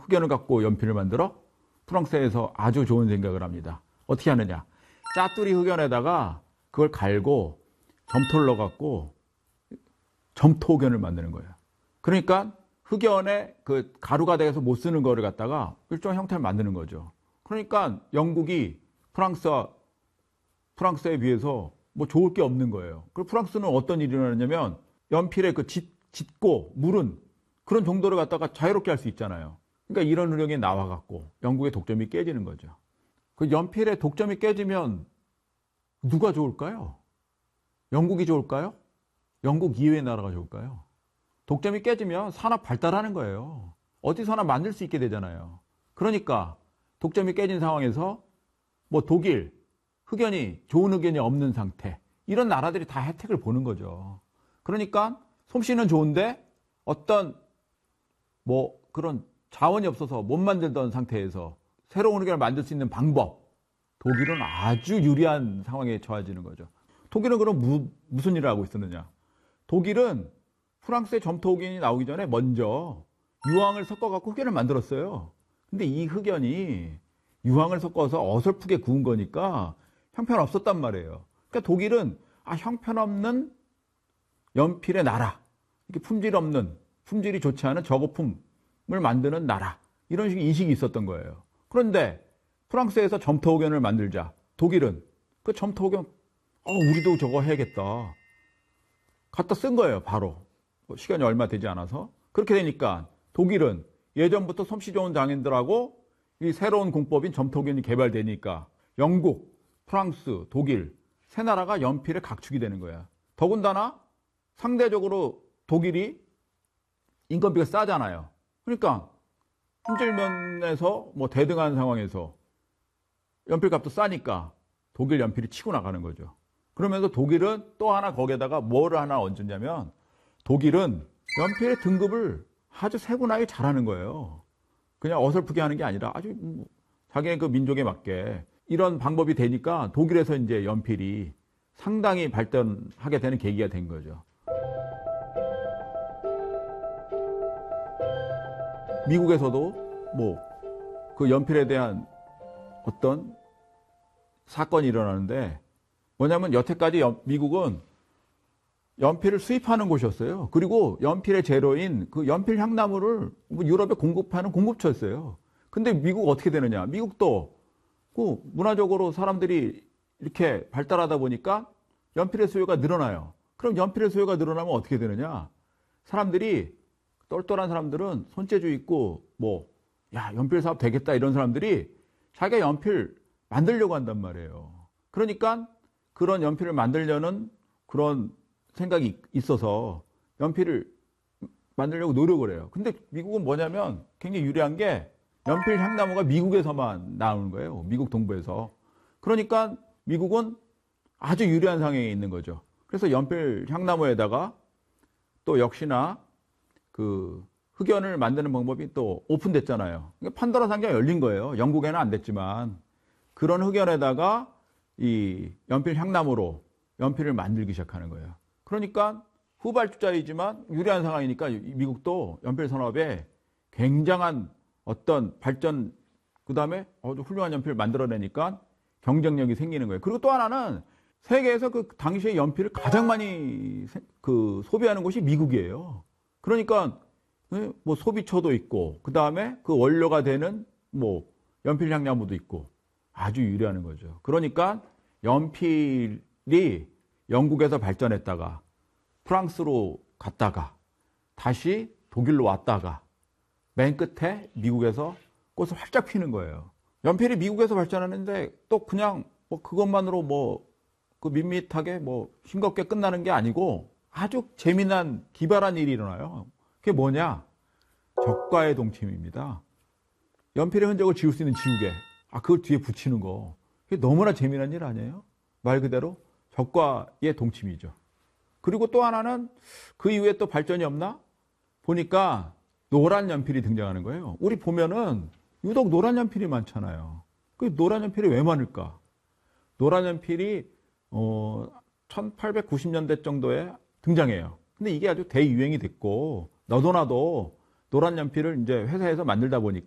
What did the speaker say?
흑연을 갖고 연필을 만들어? 프랑스에서 아주 좋은 생각을 합니다. 어떻게 하느냐? 짜투리 흑연에다가 그걸 갈고 점토를 넣어갖고 점토흑연을 만드는 거예요. 그러니까 흑연에 그 가루가 돼서 못 쓰는 거를 갖다가 일종의 형태를 만드는 거죠. 그러니까 영국이 프랑스에 비해서 뭐 좋을 게 없는 거예요. 그리고 프랑스는 어떤 일이 일어나냐면 연필에 그 짙고 무른 그런 정도를 갖다가 자유롭게 할 수 있잖아요. 그러니까 이런 흐름이 나와갖고 영국의 독점이 깨지는 거죠. 그 연필의 독점이 깨지면 누가 좋을까요? 영국이 좋을까요? 영국 이외의 나라가 좋을까요? 독점이 깨지면 산업 발달하는 거예요. 어디서나 만들 수 있게 되잖아요. 그러니까 독점이 깨진 상황에서 뭐 독일, 흑연이 좋은 흑연이 없는 상태 이런 나라들이 다 혜택을 보는 거죠. 그러니까 솜씨는 좋은데 어떤 뭐 그런 자원이 없어서 못 만들던 상태에서 새로운 흑연을 만들 수 있는 방법 독일은 아주 유리한 상황에 처해지는 거죠. 독일은 그럼 무슨 일을 하고 있었느냐? 독일은 프랑스의 점토 흑연이 나오기 전에 먼저 유황을 섞어갖고 흑연을 만들었어요. 근데 이 흑연이 유황을 섞어서 어설프게 구운 거니까 형편없었단 말이에요. 그러니까 독일은 형편없는 연필의 나라, 이렇게 품질이 좋지 않은 저거품을 만드는 나라 이런 식의 인식이 있었던 거예요. 그런데 프랑스에서 점토 흑연을 만들자 독일은 그 점토 흑연 우리도 저거 해야겠다 갖다 쓴 거예요. 바로 시간이 얼마 되지 않아서. 그렇게 되니까 독일은 예전부터 솜씨 좋은 장인들하고 이 새로운 공법인 점토 흑연이 개발되니까 영국, 프랑스, 독일 세 나라가 연필의 각축이 되는 거야. 더군다나 상대적으로 독일이 인건비가 싸잖아요. 그러니까 품질면에서 뭐 대등한 상황에서 연필값도 싸니까 독일 연필이 치고 나가는 거죠. 그러면서 독일은 또 하나 거기에다가 뭐를 하나 얹었냐면 독일은 연필의 등급을 아주 세분하게 잘하는 거예요. 그냥 어설프게 하는 게 아니라 아주 자기네 그 민족에 맞게 이런 방법이 되니까 독일에서 이제 연필이 상당히 발전하게 되는 계기가 된 거죠. 미국에서도 뭐 그 연필에 대한 어떤 사건이 일어나는데 뭐냐면 여태까지 미국은 연필을 수입하는 곳이었어요. 그리고 연필의 재료인 그 연필 향나무를 유럽에 공급하는 공급처였어요. 근데 미국 어떻게 되느냐? 미국도 그 문화적으로 사람들이 이렇게 발달하다 보니까 연필의 수요가 늘어나요. 그럼 연필의 수요가 늘어나면 어떻게 되느냐? 사람들이 똘똘한 사람들은 손재주 있고 연필 사업 되겠다 이런 사람들이 자기가 연필 만들려고 한단 말이에요. 그러니까 그런 연필을 만들려는 그런 생각이 있어서 연필을 만들려고 노력을 해요. 근데 미국은 뭐냐면 굉장히 유리한 게 연필 향나무가 미국에서만 나오는 거예요. 미국 동부에서. 그러니까 미국은 아주 유리한 상황에 있는 거죠. 그래서 연필 향나무에다가 또 역시나 그 흑연을 만드는 방법이 또 오픈됐잖아요. 판도라 상자가 열린 거예요. 영국에는 안 됐지만 그런 흑연에다가 이 연필 향나무로 연필을 만들기 시작하는 거예요. 그러니까 후발주자이지만 유리한 상황이니까 미국도 연필 산업에 굉장한 어떤 발전, 그 다음에 아주 훌륭한 연필을 만들어내니까 경쟁력이 생기는 거예요. 그리고 또 하나는 세계에서 그 당시에 연필을 가장 많이 소비하는 곳이 미국이에요. 그러니까 뭐 소비처도 있고, 그 다음에 그 원료가 되는 뭐 연필 향나무도 있고 아주 유리한 거죠. 그러니까 연필이 영국에서 발전했다가 프랑스로 갔다가 다시 독일로 왔다가 맨 끝에 미국에서 꽃을 활짝 피는 거예요. 연필이 미국에서 발전하는데 또 그냥 뭐 그것만으로 그 밋밋하게 싱겁게 끝나는 게 아니고 아주 재미난 기발한 일이 일어나요. 그게 뭐냐? 적과의 동침입니다. 연필의 흔적을 지울 수 있는 지우개. 그걸 뒤에 붙이는 거. 그게 너무나 재미난 일 아니에요? 말 그대로 적과의 동침이죠. 그리고 또 하나는 그 이후에 또 발전이 없나? 보니까 노란 연필이 등장하는 거예요. 우리 보면은 유독 노란 연필이 많잖아요. 그 노란 연필이 왜 많을까? 노란 연필이 1890년대 정도에 등장해요. 근데 이게 아주 대유행이 됐고 너도 나도 노란 연필을 이제 회사에서 만들다 보니까